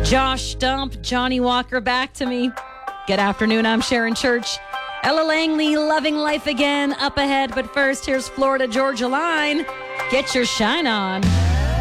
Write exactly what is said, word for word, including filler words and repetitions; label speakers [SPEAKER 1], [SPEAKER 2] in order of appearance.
[SPEAKER 1] Josh Stump, Johnny Walker, Back to Me. Good afternoon, I'm Sharon Church. Ella Langley, Loving Life Again, up ahead. But first, here's Florida Georgia Line. Get your shine on.